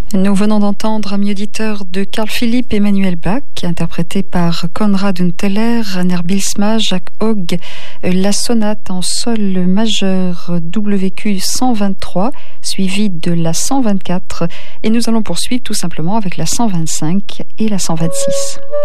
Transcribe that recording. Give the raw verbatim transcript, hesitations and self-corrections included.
Nous venons d'entendre Amis auditeurs de Carl Philipp Emanuel Bach, interprété par Konrad Unterler, Rainer Bilsma, Jacques Hogg, la sonate en sol majeur W Q cent vingt-trois, suivie de la cent vingt-quatre, et nous allons poursuivre tout simplement avec la cent vingt-cinq et la cent vingt-six.